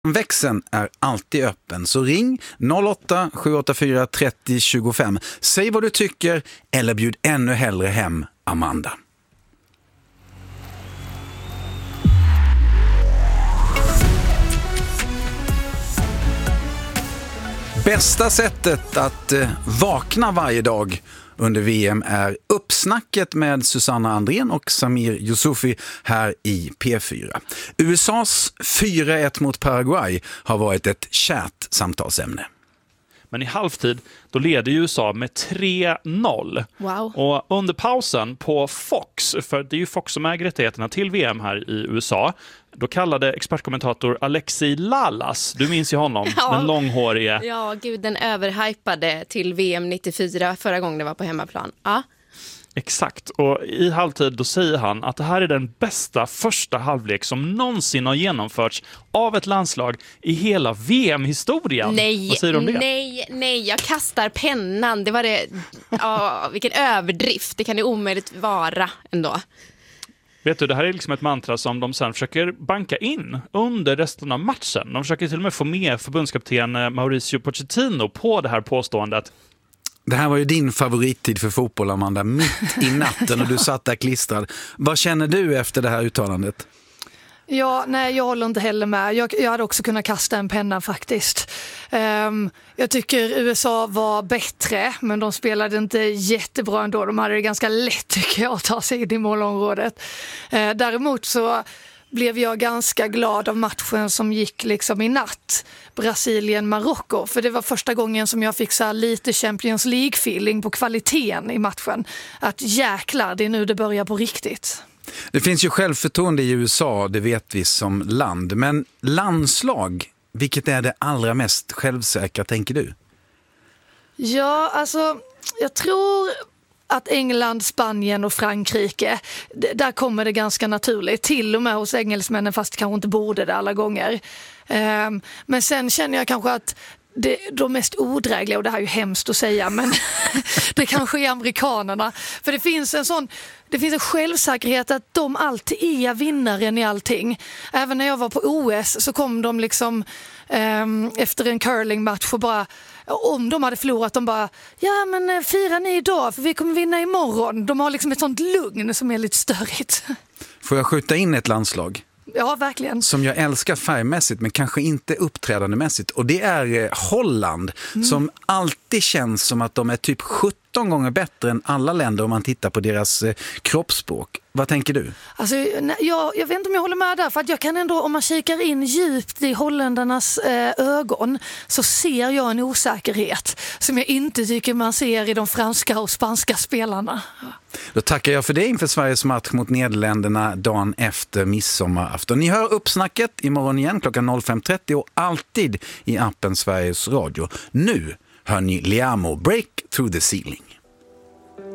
Växeln är alltid öppen, så ring 08-784 30 25. Säg vad du tycker eller bjud ännu hellre hem Amanda. Bästa sättet att vakna varje dag under VM är uppsnacket med Susanna Andrén och Samir Yusufi här i P4. USAs 4-1 mot Paraguay har varit ett kärt samtalsämne. Men i halvtid, då leder USA med 3-0. Wow. Och under pausen på Fox, för det är ju Fox som äger rättigheterna till VM här i USA, då kallade expertkommentator Alexi Lalas, du minns ju honom, den långhårige. Ja, gud, den överhypade till VM 94 förra gången det var på hemmaplan. Ja. Exakt, och i halvtid då säger han att det här är den bästa första halvlek som någonsin har genomförts av ett landslag i hela VM-historien. Vad säger du om det? Nej, jag kastar pennan. Det var det, vilken överdrift, det kan det omöjligt vara ändå. Vet du, det här är liksom ett mantra som de sen försöker banka in under resten av matchen. De försöker till och med få med förbundskapten Mauricio Pochettino på det här påståendet. Det här var ju din favorittid för fotboll, Amanda, mitt i natten och du satt där klistrad. Vad känner du efter det här uttalandet? Ja, nej, jag håller inte heller med. Jag hade också kunnat kasta en penna faktiskt. Jag tycker USA var bättre, men de spelade inte jättebra ändå. De hade det ganska lätt, tycker jag, att ta sig in i målområdet. Däremot så blev jag ganska glad av matchen som gick liksom i natt. Brasilien-Marocko. För det var första gången som jag fick så lite Champions League-feeling på kvaliteten i matchen. Att jäklar, det är nu det börjar på riktigt. Det finns ju självförtroende i USA, det vet vi som land. Men landslag, vilket är det allra mest självsäkra, tänker du? Ja, alltså, jag tror att England, Spanien och Frankrike, där kommer det ganska naturligt. Till och med hos engelsmännen, fast kanske inte borde det alla gånger. Men sen känner jag kanske att de mest odrägliga, och det här är ju hemskt att säga, men det kanske är amerikanerna. För det finns en självsäkerhet att de alltid är vinnaren i allting. Även när jag var på OS så kom de liksom efter en curlingmatch och bara, om de hade förlorat, de bara, ja men fira ni idag för vi kommer vinna imorgon. De har liksom ett sånt lugn som är lite störigt. Får jag skjuta in ett landslag? Ja, verkligen. Som jag älskar färgmässigt men kanske inte uppträdandemässigt. Och det är Holland som alltid känns som att de är typ 17 gånger bättre än alla länder om man tittar på deras kroppsspråk. Vad tänker du? Alltså, jag vet inte om jag håller med där, för att jag kan ändå, om man kikar in djupt i holländarnas ögon, så ser jag en osäkerhet som jag inte tycker man ser i de franska och spanska spelarna. Då tackar jag för det inför Sveriges match mot Nederländerna dagen efter midsommarafton. Ni hör uppsnacket imorgon igen klockan 05.30 och alltid i appen Sveriges Radio. Nu hör ni Liamo, Break Through the Ceiling.